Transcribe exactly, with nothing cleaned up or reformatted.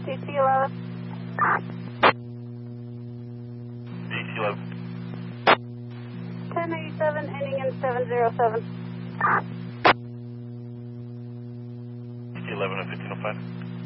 D C eleven. D C eleven. ten eighty-seven, ending in seven zero seven. D C eleven and fifteen oh five.